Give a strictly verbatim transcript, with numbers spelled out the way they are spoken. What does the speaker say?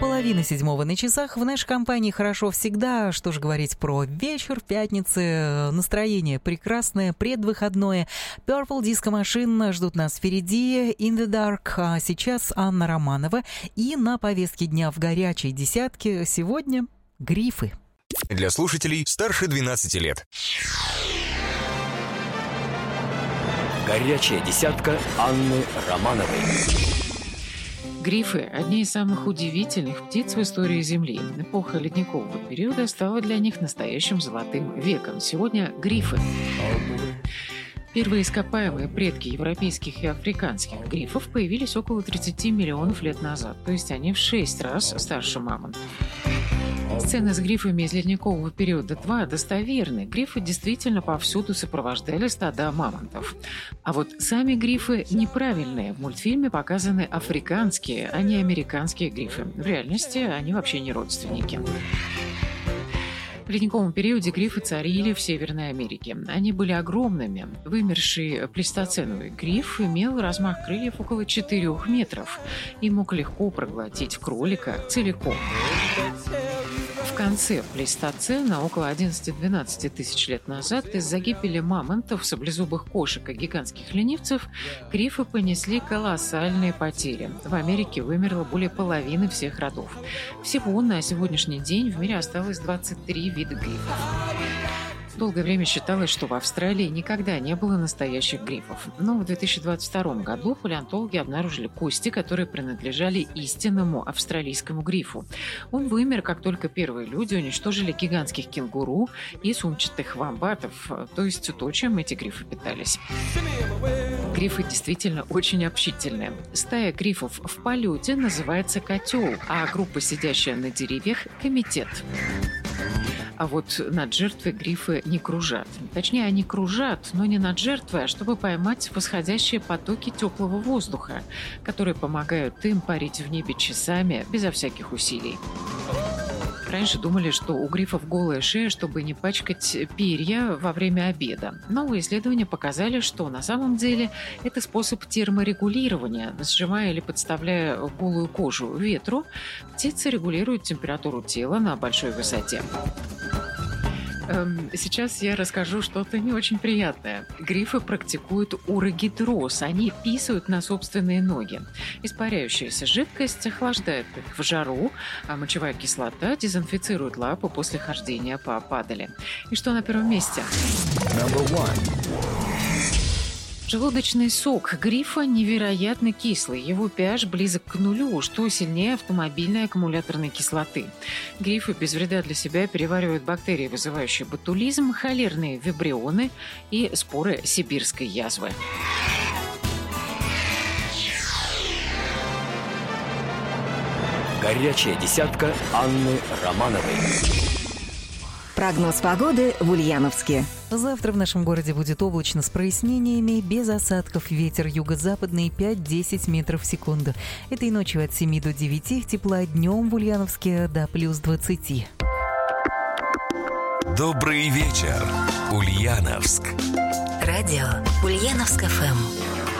Половина седьмого на часах. В нашей компании хорошо всегда. Что же говорить про вечер пятницы. Настроение прекрасное, предвыходное. Purple Disco Machine ждут нас впереди. In the Dark. А сейчас Анна Романова. И на повестке дня в горячей десятке сегодня грифы. Для слушателей старше двенадцати лет. Горячая десятка Анны Романовой. Грифы – одни из самых удивительных птиц в истории Земли. Эпоха ледникового периода стала для них настоящим золотым веком. Сегодня грифы. Первые ископаемые предки европейских и африканских грифов появились около тридцати миллионов лет назад, то есть они в шесть раз старше мамонтов. Сцены с грифами из ледникового периода два достоверны. Грифы действительно повсюду сопровождали стада мамонтов. А вот сами грифы неправильные. В мультфильме показаны африканские, а не американские грифы. В реальности они вообще не родственники. В ледниковом периоде грифы царили в Северной Америке. Они были огромными. Вымерший плейстоценовый гриф имел размах крыльев около четырёх метров и мог легко проглотить кролика целиком. В конце плейстоцена, около одиннадцати-двенадцати тысяч лет назад, из-за гибели мамонтов, саблезубых кошек и гигантских ленивцев, грифы понесли колоссальные потери. В Америке вымерло более половины всех родов. Всего на сегодняшний день в мире осталось двадцать три вида грифов. Долгое время считалось, что в Австралии никогда не было настоящих грифов. Но в две тысячи двадцать втором году палеонтологи обнаружили кости, которые принадлежали истинному австралийскому грифу. Он вымер, как только первые люди уничтожили гигантских кенгуру и сумчатых вомбатов, то есть то, чем эти грифы питались. Грифы действительно очень общительные. Стая грифов в полете называется котел, а группа, сидящая на деревьях, – комитет. А вот над жертвой грифы не кружат. Точнее, они кружат, но не над жертвой, а чтобы поймать восходящие потоки теплого воздуха, которые помогают им парить в небе часами безо всяких усилий. Раньше думали, что у грифов голая шея, чтобы не пачкать перья во время обеда. Новые исследования показали, что на самом деле это способ терморегулирования. Сжимая или подставляя голую кожу ветру, птицы регулируют температуру тела на большой высоте. Сейчас я расскажу что-то не очень приятное. Грифы практикуют урогидроз. Они писают на собственные ноги. Испаряющаяся жидкость охлаждает их в жару, а мочевая кислота дезинфицирует лапы после хождения по падали. И что на первом месте? Желудочный сок грифа невероятно кислый. Его pH близок к нулю, что сильнее автомобильной аккумуляторной кислоты. Грифы без вреда для себя переваривают бактерии, вызывающие ботулизм, холерные вибрионы и споры сибирской язвы. Горячая десятка Анны Романовой. Прогноз погоды в Ульяновске. Завтра в нашем городе будет облачно с прояснениями, без осадков. Ветер юго-западный пять-десять метров в секунду. Этой ночью от семи до девяти, тепла днем в Ульяновске до плюс двадцати. Добрый вечер, Ульяновск. Радио Ульяновск эф эм.